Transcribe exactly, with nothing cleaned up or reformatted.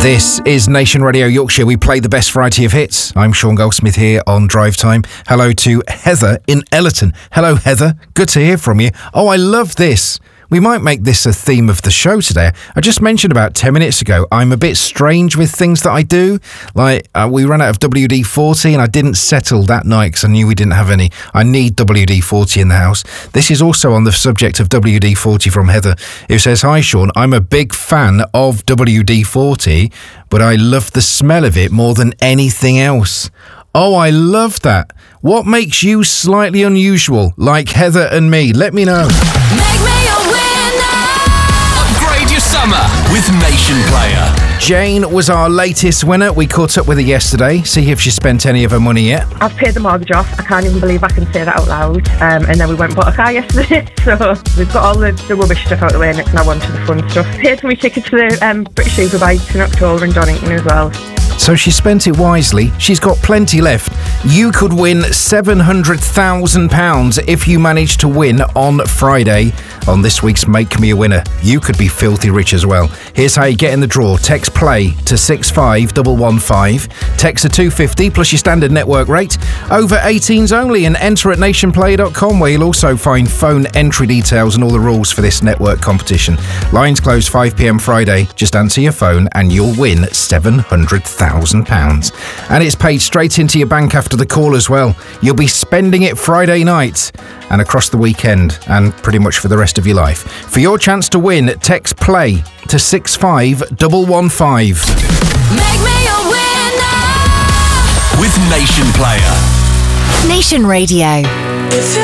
This is Nation Radio Yorkshire. We play the best variety of hits. I'm Sean Goldsmith here on Drive Time. Hello to Heather in Ellerton. Hello, Heather. Good to hear from you. Oh, I love this. We might make this a theme of the show today. I just mentioned about ten minutes ago, I'm a bit strange with things that I do. Like, uh, we ran out of W D forty and I didn't settle that night because I knew we didn't have any. I need W D forty in the house. This is also on the subject of W D forty from Heather, who says, "Hi, Sean, I'm a big fan of W D forty, but I love the smell of it more than anything else." Oh, I love that. What makes you slightly unusual, like Heather and me? Let me know. Make me a winner. Upgrade your summer with Nation Player. Jane was our latest winner. We caught up with her yesterday, see if she spent any of her money yet. I've paid the mortgage off. I can't even believe I can say that out loud. Um, and then we went and bought a car yesterday. So we've got all the, the rubbish stuff out of the way and it's now on to the fun stuff. Paid for my ticket to the um, British Superbikes in October in Donington as well. So she spent it wisely. She's got plenty left. You could win seven hundred thousand pounds if you manage to win on Friday on this week's Make Me a Winner. You could be filthy rich as well. Here's how you get in the draw. Text PLAY to six five one one five. Text a two fifty plus your standard network rate. Over eighteens only, and enter at nation player dot com where you'll also find phone entry details and all the rules for this network competition. Lines close five p.m. Friday. Just answer your phone and you'll win seven hundred thousand pounds. And it's paid straight into your bank after the call as well. You'll be spending it Friday night and across the weekend and pretty much for the rest of your life. For your chance to win, text PLAY to six five one one five. Make me a winner with Nation Player. Nation Radio.